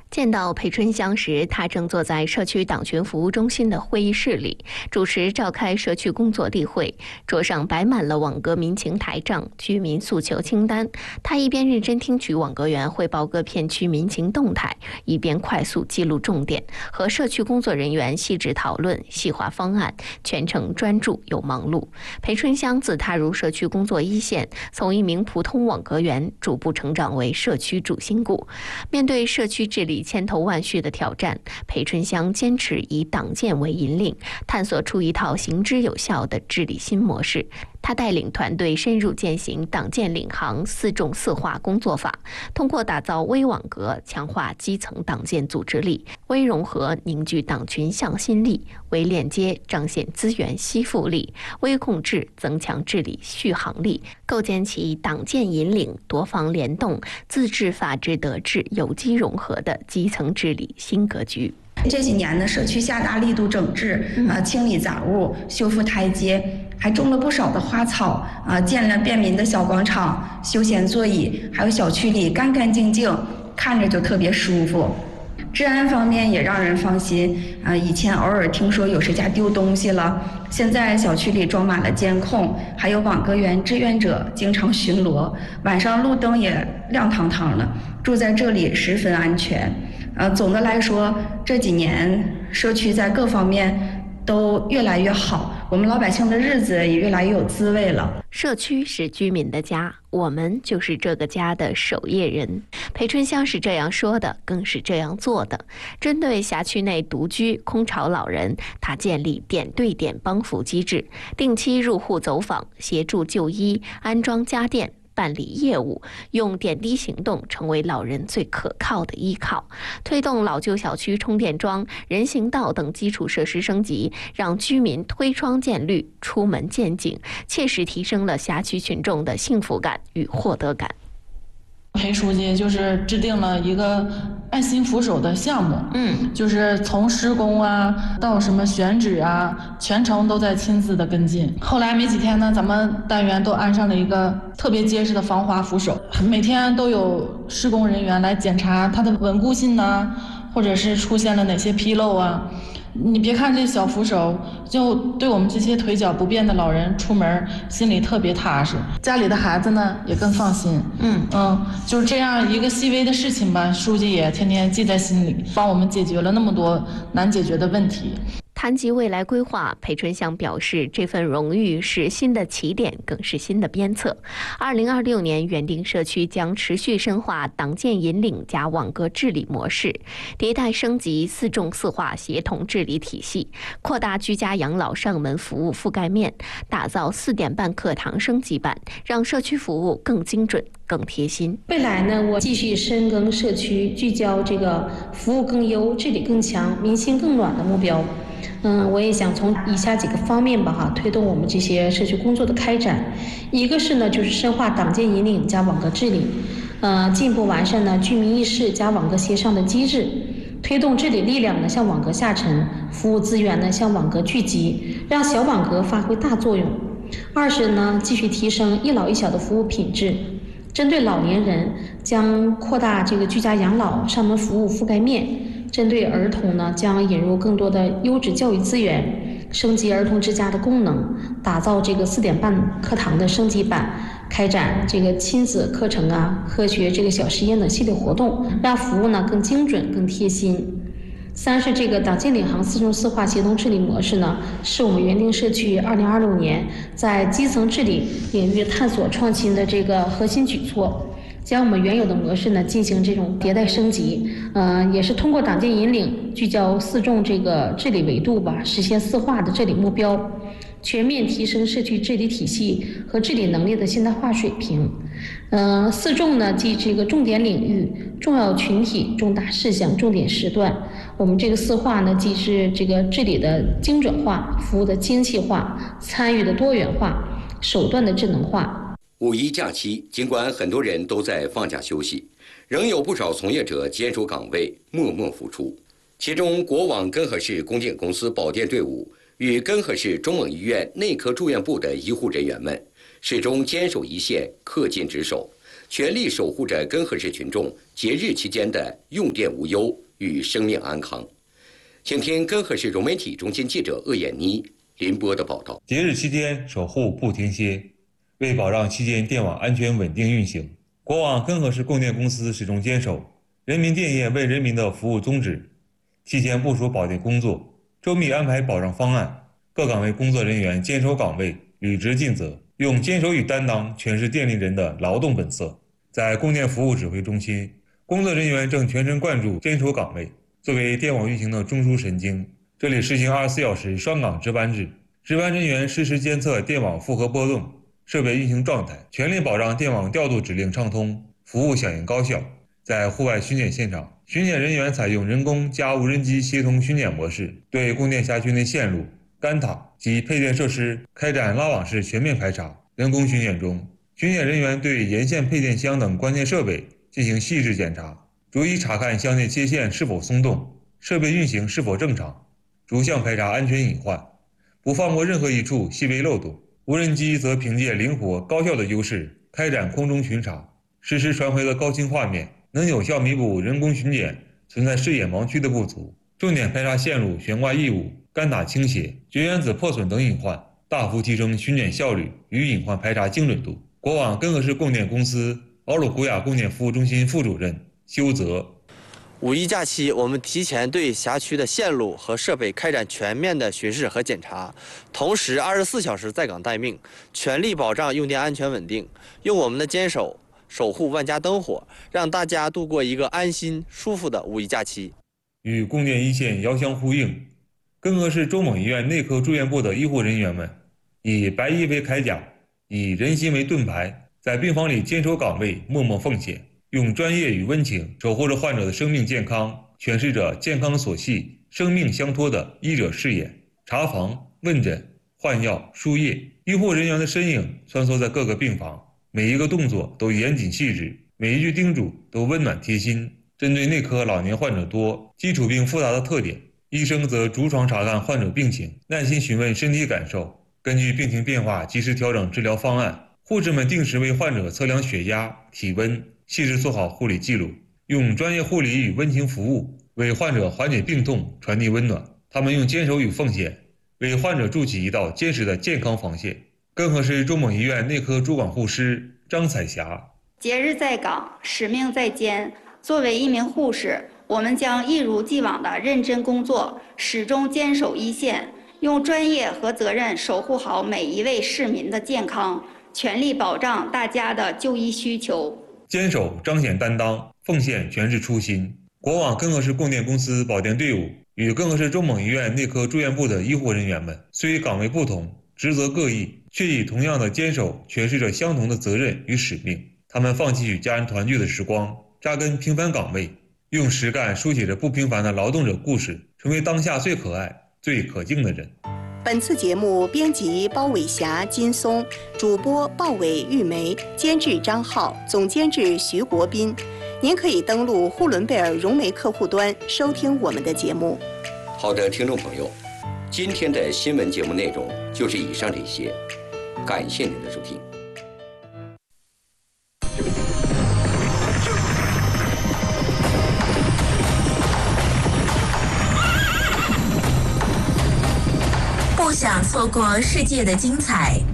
见到裴春香时，他正坐在社区党群服务中心的会议室里，主持召开社区工作例会，桌上摆满了网格民情台账、居民诉求清单。他一边认真听取网格员汇报各片区民情动态，一边快速记录重点，和社区工作人员细致讨论、细化方案，全程专注又忙碌。裴春香自踏入社区工作一线，从一名普通网格员逐步成长为社区主心骨。面对社区治理千头万绪的挑战，裴春香坚持以党建为引领，探索出一套行之有效的治理新模式。他带领团队深入践行党建领航4重4化工作法，通过打造微网格，强化基层党建组织力，微融合凝聚党群向心力，微链接彰显资源吸附力，微控制增强治理续航力，构建起党建引领、多方联动、自治法治德治有机融合的基层治理新格局。 这几年呢，社区下大力度整治，清理杂物，修复台阶，还种了不少的花草，建了便民的小广场、休闲座椅，还有小区里干干净净，看着就特别舒服。治安方面也让人放心，以前偶尔听说有谁家丢东西了，现在小区里装满了监控，还有网格员志愿者经常巡逻，晚上路灯也亮堂堂的，住在这里十分安全。总的来说，这几年社区在各方面都越来越好，我们老百姓的日子也越来越有滋味了。 社区是居民的家，我们就是这个家的守夜人。裴春香是这样说的，更是这样做的。针对辖区内独居、空巢老人，他建立点对点帮扶机制，定期入户走访，协助就医、安装家电、办理业务，用点滴行动成为老人最可靠的依靠，推动老旧小区充电桩、人行道等基础设施升级，让居民推窗见绿、出门见景，切实提升了辖区群众的幸福感与获得感。 裴书记就是制定了一个爱心扶手的项目，就是从施工啊到什么选址啊，全程都在亲自的跟进。后来没几天呢，咱们单元都安上了一个特别结实的防滑扶手，每天都有施工人员来检查它的稳固性啊，或者是出现了哪些纰漏啊。你别看这小扶手，就对我们这些腿脚不便的老人出门心里特别踏实，家里的孩子呢也更放心。就是这样一个细微的事情吧，书记也天天记在心里，帮我们解决了那么多难解决的问题。 谈及未来规划，裴春香表示，这份荣誉是新的起点，更是新的鞭策。2026年原定社区将持续深化党建引领加网格治理模式，迭代升级4重4化协同治理体系，扩大居家养老上门服务覆盖面，打造4点半课堂升级版，让社区服务更精准、更贴心。 未来呢，我继续深耕社区，聚焦这个服务更优、治理更强、民心更暖的目标。我也想从以下几个方面吧推动我们这些社区工作的开展。一个是呢，就是深化党建引领加网格治理，进一步完善呢居民议事加网格协商的机制，推动治理力量呢向网格下沉，服务资源呢向网格聚集，让小网格发挥大作用。二是呢，继续提升一老一小的服务品质。针对老年人，将扩大这个居家养老上门服务覆盖面；针对儿童呢，将引入更多的优质教育资源，升级儿童之家的功能，打造这个4点半课堂的升级版，开展这个亲子课程啊、科学这个小实验等系列活动，让服务呢更精准、更贴心。三是这个党建领航4重4化协同治理模式呢，是我们原定社区2026年在基层治理领域探索创新的这个核心举措，将我们原有的模式呢进行这种迭代升级，也是通过党建引领聚焦4重这个治理维度吧，实现4化的治理目标，全面提升社区治理体系和治理能力的现代化水平。4重呢，即这个重点领域、重要群体、重大事项、重点时段。我们这个4化呢，既是这个治理的精准化、服务的精细化、参与的多元化、手段的智能化。 五一假期，尽管很多人都在放假休息，仍有不少从业者坚守岗位，默默付出。其中，国网根河市公建公司保健队伍与根河市中蒙医院内科住院部的医护人员们，始终坚守一线，恪尽职守， 全力守护着根河市群众节日期间的用电无忧与生命安康。请听根河市融媒体中心记者鄂艳妮、林波的报道。 节日期间守护不停歇，为保障期间电网安全稳定运行，国网根河市供电公司始终坚守人民电业为人民的服务宗旨，提前部署保电工作，周密安排保障方案，各岗位工作人员坚守岗位，履职尽责，用坚守与担当诠释电力人的劳动本色。在供电服务指挥中心，工作人员正全神贯注坚守岗位。作为电网运行的中枢神经，这里实行24小时双岗值班制，值班人员实时监测电网负荷波动、设备运行状态，全力保障电网调度指令畅通，服务响应高效。在户外巡检现场，巡检人员采用人工加无人机协同巡检模式，对供电辖区内线路、干塔及配电设施开展拉网式全面排查。人工巡检中，巡检人员对沿线配电箱等关键设备进行细致检查，逐一查看箱内接线是否松动，设备运行是否正常，逐项排查安全隐患，不放过任何一处细微漏洞。无人机则凭借灵活高效的优势开展空中巡查，实时传回的高清画面能有效弥补人工巡检存在视野盲区的不足，重点排查线路悬挂异物、干塔倾斜、绝缘子破损等隐患，大幅提升巡检效率与隐患排查精准度。国网根河市供电公司敖鲁古雅供电服务中心副主任修泽： 五一假期，我们提前对辖区的线路和设备开展全面的巡视和检查，同时24小时在岗待命，全力保障用电安全稳定，用我们的坚守守护万家灯火，让大家度过一个安心舒服的五一假期。 与供电一线遥相呼应，根河市中蒙医院内科住院部的医护人员们以白衣为铠甲，以人心为盾牌，在病房里坚守岗位，默默奉献，用专业与温情守护着患者的生命健康，诠释着健康所系、生命相托的医者视野。查房、问诊、换药、输液，医护人员的身影穿梭在各个病房，每一个动作都严谨细致，每一句叮嘱都温暖贴心。针对内科老年患者多、基础病复杂的特点，医生则逐床查看患者病情，耐心询问身体感受，根据病情变化及时调整治疗方案。护士们定时为患者测量血压、体温，细致做好护理记录，用专业护理与温情服务，为患者缓解病痛、传递温暖。他们用坚守与奉献，为患者筑起一道坚实的健康防线。根河市中蒙医院内科主管护师张彩霞： 节日在岗，使命在肩。作为一名护士，我们将一如既往地认真工作，始终坚守一线，用专业和责任守护好每一位市民的健康，全力保障大家的就医需求。 坚守彰显担当，奉献诠释初心。国网根河市供电公司保电队伍与根河市中蒙医院内科住院部的医护人员们，虽岗位不同，职责各异，却以同样的坚守诠释着相同的责任与使命。他们放弃与家人团聚的时光，扎根平凡岗位，用实干书写着不平凡的劳动者故事，成为当下最可爱、最可敬的人。 本次节目编辑包伟霞、金松，主播鲍伟、玉梅，监制张浩，总监制徐国斌。您可以登录呼伦贝尔融媒客户端收听我们的节目。 好的，听众朋友，今天的新闻节目内容就是以上这些，感谢您的收听。 不想错过世界的精彩，